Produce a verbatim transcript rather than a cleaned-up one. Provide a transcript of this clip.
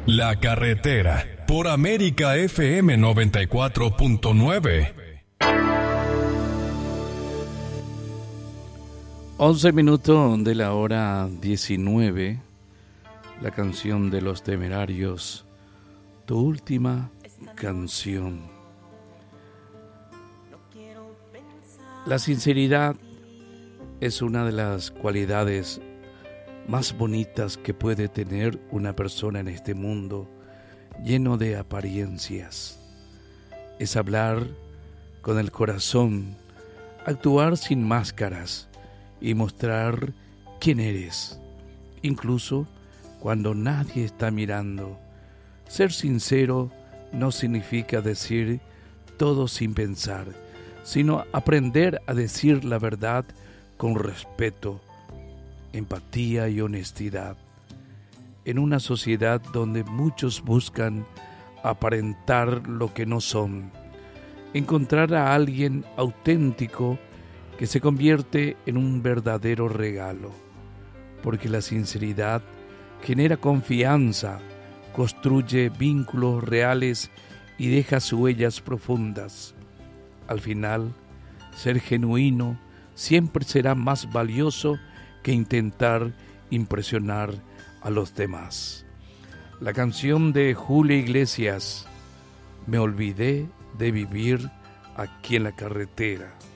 La Carretera, por América F M noventa y cuatro punto nueve. once minutos de la hora diecinueve. La canción de Los Temerarios, tu última canción. La sinceridad es una de las cualidades más bonitas que puede tener una persona en este mundo lleno de apariencias. Es hablar con el corazón, actuar sin máscaras y mostrar quién eres, incluso cuando nadie está mirando. Ser sincero no significa decir todo sin pensar, sino aprender a decir la verdad con respeto, empatía y honestidad. En una sociedad donde muchos buscan aparentar lo que no son, encontrar a alguien auténtico que se convierte en un verdadero regalo, porque la sinceridad genera confianza, construye vínculos reales y deja huellas profundas. Al final, ser genuino siempre será más valioso que intentar impresionar a los demás. La canción de Julio Iglesias, Me olvidé de vivir aquí en la carretera.